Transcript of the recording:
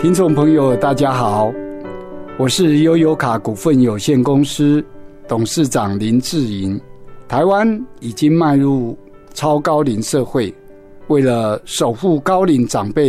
听众朋友大家好，我是悠游卡股份有限公司董事长林志颖。台湾已经迈入超高龄社会，为了守护高龄长辈